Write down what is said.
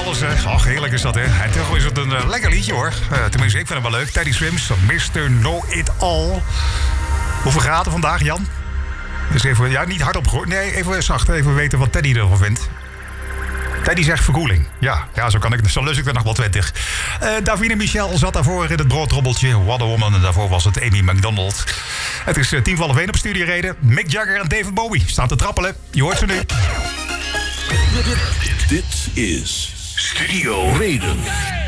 alles, hè. Ach, heerlijk is dat, hè. En toch is het een lekker liedje, hoor. Tenminste, ik vind hem wel leuk. Teddy Swims, Mr. Know It All. Hoeveel graden vandaag, Jan? Dus even, ja, niet hardop gooien. Nee, even zacht. Even weten wat Teddy ervan vindt. Teddy zegt verkoeling. Ja, zo lus ik er nog wel 20. Davine Michel zat daarvoor in het broodtrobbeltje. What a Woman. En daarvoor was het Amy McDonald. Het is 1:10 op Studiereden. Mick Jagger en David Bowie staan te trappelen. Je hoort ze nu. Dit is Studio Reden.